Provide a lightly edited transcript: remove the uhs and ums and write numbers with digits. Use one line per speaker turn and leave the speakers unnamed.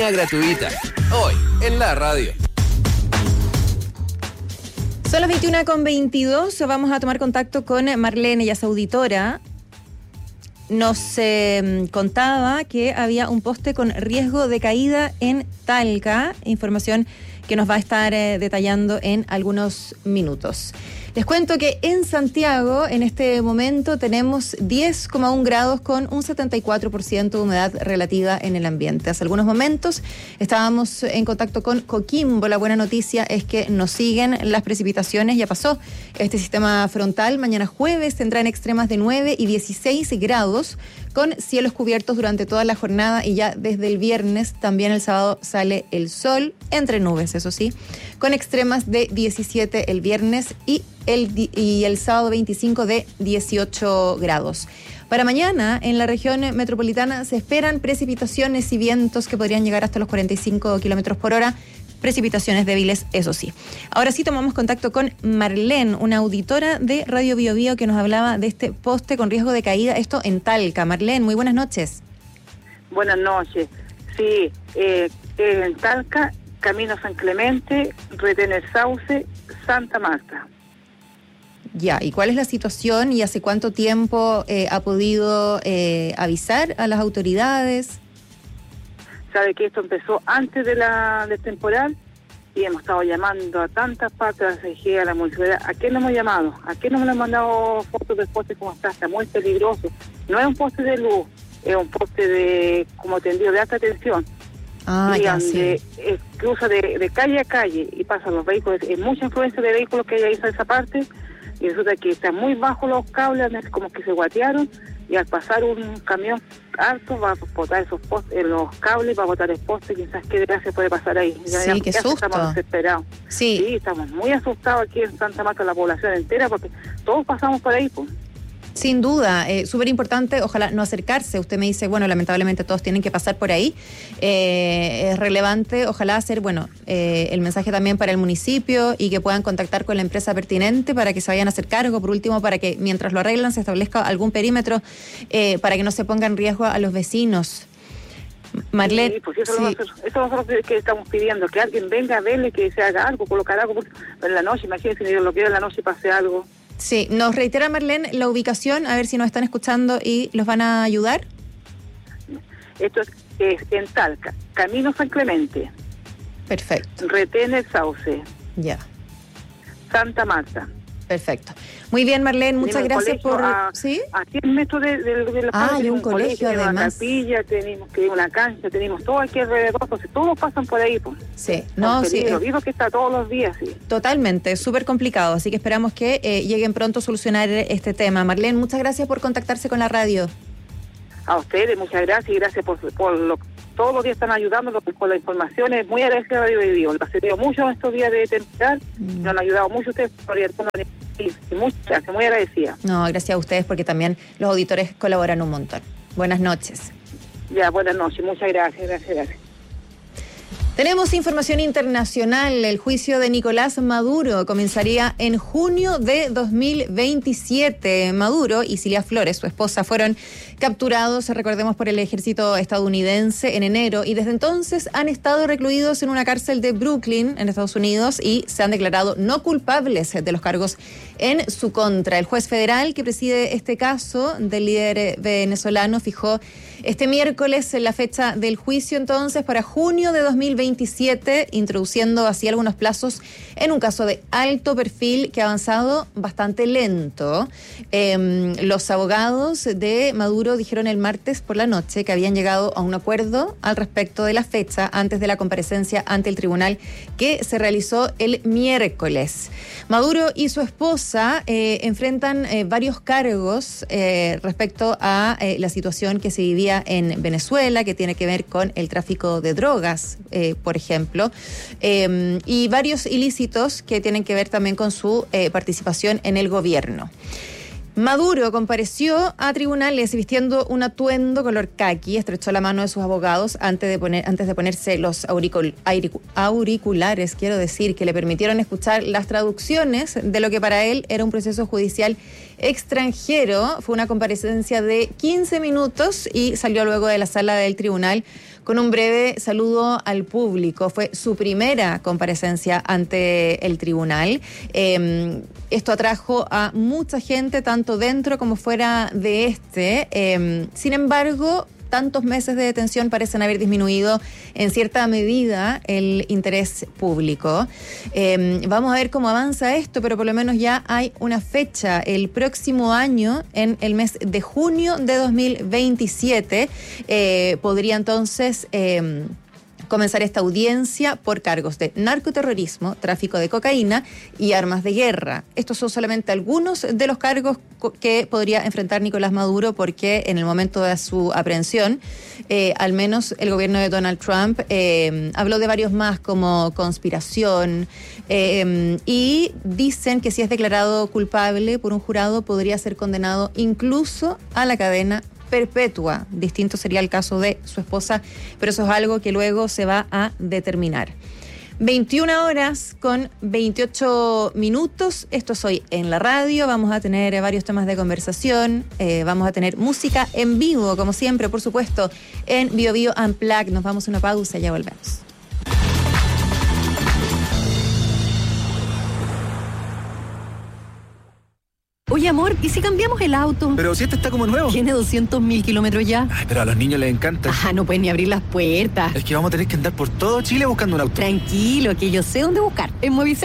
línea gratuita. Hoy, en la radio.
Son las 21:22. Vamos a tomar contacto con Marlene, ella es auditora. Nos contaba que había un poste con riesgo de caída en Talca. Información que nos va a estar detallando en algunos minutos. Les cuento que en Santiago, en este momento, tenemos 10,1 grados con un 74% de humedad relativa en el ambiente. Hace algunos momentos estábamos en contacto con Coquimbo. La buena noticia es que nos siguen las precipitaciones. Ya pasó este sistema frontal. Mañana jueves tendrán extremas de 9 y 16 grados con cielos cubiertos durante toda la jornada, y ya desde el viernes, también el sábado, sale el sol, entre nubes, eso sí, con extremas de 17 el viernes y el sábado 25 de 18 grados. Para mañana, en la región metropolitana, se esperan precipitaciones y vientos que podrían llegar hasta los 45 kilómetros por hora. Precipitaciones débiles, eso sí. Ahora sí tomamos contacto con Marlene, una auditora de Radio Bio Bio, que nos hablaba de este poste con riesgo de caída, esto en Talca. Marlene, muy buenas noches.
Buenas noches. Sí, en Talca, Camino San Clemente, Retén el Sauce, Santa Marta.
Ya, ¿y cuál es la situación y hace cuánto tiempo ha podido avisar a las autoridades?
Sabe que esto empezó antes del temporal y hemos estado llamando a tantas partes, a la CG, a la municipalidad. ¿A qué no hemos llamado? ¿A qué no me han mandado fotos del poste como está muy peligroso? No es un poste de luz, es un poste de, como tendido, de alta tensión. Y
ya,
donde
sí.
cruza de calle a calle y pasan los vehículos. Hay mucha influencia de vehículos que hay ahí en esa parte, y resulta que están muy bajos los cables, como que se guatearon, y al pasar un camión alto va a botar esos postes, los cables, va a botar el poste, quizás qué desgracia puede pasar ahí.
Sí, qué susto.
Estamos desesperados.
Sí,
estamos muy asustados aquí en Santa Marta, la población entera, porque todos pasamos por ahí, pues.
sin duda, súper importante, ojalá no acercarse. Usted me dice, bueno, lamentablemente todos tienen que pasar por ahí. Es relevante, ojalá hacer, el mensaje también para el municipio y que puedan contactar con la empresa pertinente para que se vayan a hacer cargo. Por último, para que mientras lo arreglan se establezca algún perímetro para que no se ponga en riesgo a los vecinos. Marlene,
sí, pues eso es lo que estamos pidiendo, que alguien venga a verle, que se haga algo, colocar algo en la noche. Imagínense, si lo que en la noche pase algo.
Sí, nos reitera Marlene la ubicación, a ver si nos están escuchando y los van a ayudar.
Esto es en Talca, Camino San Clemente.
Perfecto.
Retén el Sauce.
Ya.
Santa Marta.
Perfecto. Muy bien, Marlene, muchas gracias por...
¿Sí? A 100 metros de la
hay un colegio además.
Una capilla, tenemos una cancha, tenemos todo aquí alrededor, pues todos pasan por ahí, pues.
Sí, no, sí.
Vivo que está todos los días, sí.
Totalmente, súper complicado, así que esperamos que lleguen pronto a solucionar este tema. Marlene, muchas gracias por contactarse con la radio.
A ustedes, muchas gracias, y gracias por todos los días están ayudando con las informaciones. Muy agradecida a Radio Bio. Los he mucho estos días de temporal, nos han ayudado mucho ustedes por muchas gracias, muy agradecida.
No, gracias a ustedes porque también los auditores colaboran un montón. Buenas noches.
Ya, buenas noches, muchas gracias.
Tenemos información internacional. El juicio de Nicolás Maduro comenzaría en junio de 2027. Maduro y Cilia Flores, su esposa, fueron capturados, recordemos, por el ejército estadounidense en enero, y desde entonces han estado recluidos en una cárcel de Brooklyn, en Estados Unidos, y se han declarado no culpables de los cargos en su contra. El juez federal que preside este caso del líder venezolano fijó este miércoles la fecha del juicio, entonces, para junio de 2027, introduciendo así algunos plazos en un caso de alto perfil que ha avanzado bastante lento. Los abogados de Maduro dijeron el martes por la noche que habían llegado a un acuerdo al respecto de la fecha antes de la comparecencia ante el tribunal que se realizó el miércoles. Maduro y su esposa enfrentan varios cargos respecto a la situación que se vivía en Venezuela, que tiene que ver con el tráfico de drogas, por ejemplo, y varios ilícitos que tienen que ver también con su participación en el gobierno. Maduro compareció a tribunales vistiendo un atuendo color caqui, estrechó la mano de sus abogados antes de ponerse los auriculares, que le permitieron escuchar las traducciones de lo que para él era un proceso judicial extranjero. Fue una comparecencia de 15 minutos y salió luego de la sala del tribunal con un breve saludo al público. Fue su primera comparecencia ante el tribunal. Esto atrajo a mucha gente, tanto dentro como fuera de este. Sin embargo, tantos meses de detención parecen haber disminuido en cierta medida el interés público. Vamos a ver cómo avanza esto, pero por lo menos ya hay una fecha. El próximo año, en el mes de junio de 2027, podría entonces comenzar esta audiencia por cargos de narcoterrorismo, tráfico de cocaína y armas de guerra. Estos son solamente algunos de los cargos que podría enfrentar Nicolás Maduro, porque en el momento de su aprehensión, al menos el gobierno de Donald Trump habló de varios más, como conspiración, y dicen que si es declarado culpable por un jurado podría ser condenado incluso a la cadena perpetua. Distinto sería el caso de su esposa, pero eso es algo que luego se va a determinar. 21:28. Esto es Hoy en la Radio. Vamos a tener varios temas de conversación. Vamos a tener música en vivo, como siempre, por supuesto, en Bio Bio Unplugged. Nos vamos a una pausa y ya volvemos.
Oye, amor, ¿y si cambiamos el auto?
Pero si este está como nuevo.
Tiene 200.000 kilómetros ya.
Ay, pero a los niños les encanta.
No pueden ni abrir las puertas.
Es que vamos a tener que andar por todo Chile buscando un auto.
Tranquilo, que yo sé dónde buscar. En Movistar